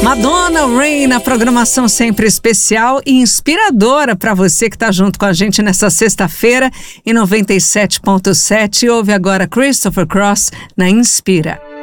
Madonna Rain, na programação sempre especial e inspiradora para você que está junto com a gente nessa sexta-feira em 97.7. Ouve agora Christopher Cross na Inspira.